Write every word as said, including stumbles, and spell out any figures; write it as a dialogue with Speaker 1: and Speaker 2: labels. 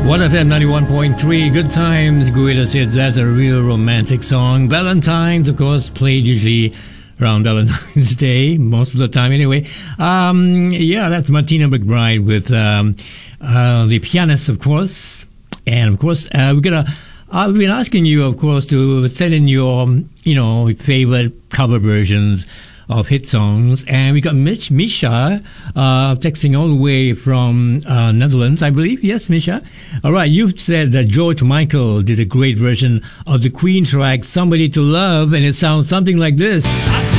Speaker 1: one F M ninety-one point three, Good Times, Greatest Hits. That's a real romantic song. Valentine's, of course, played usually around Valentine's Day, most of the time anyway. Um, yeah, that's Martina McBride with um, uh, the pianist, of course. And, of course, uh, we're going to... I've been asking you, of course, to send in your, you know, favorite cover versions of hit songs. And we got Mitch, Misha uh, texting all the way from uh, Netherlands, I believe. Yes, Misha? All right, you've said that George Michael did a great version of the Queen track, Somebody to Love, and it sounds something like this.